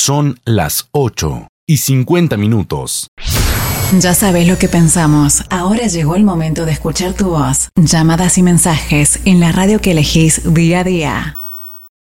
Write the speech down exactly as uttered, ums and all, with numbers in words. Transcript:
Son las ocho y cincuenta minutos. Ya sabes lo que pensamos. Ahora llegó el momento de escuchar tu voz. Llamadas y mensajes en la radio que elegís día a día.